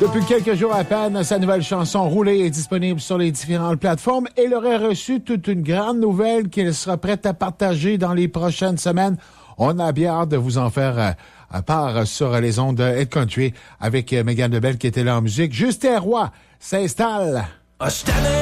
Depuis quelques jours à peine, sa nouvelle chanson Rouler est disponible sur les différentes plateformes et il aurait reçu toute une grande nouvelle qu'il sera prêt à partager dans les prochaines semaines. On a bien hâte de vous en faire part sur les ondes de Hit Country avec Mégane Lebel qui était là en musique. Justin Roy s'installe.